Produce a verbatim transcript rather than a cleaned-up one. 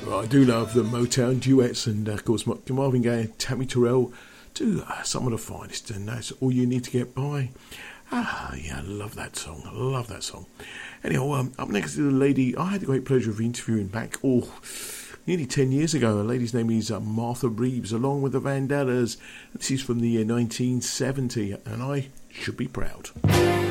Well, I do love the Motown duets, and uh, of course Marvin Gaye and Tammy Terrell do uh, some of the finest, and that's All You Need to Get By. Ah, yeah, I love that song. I love that song. Anyhow, um, up next is a lady I had the great pleasure of interviewing back, oh, nearly ten years ago. A lady's name is uh, Martha Reeves, along with the Vandellas. This is from the year nineteen seventy, and I should be proud.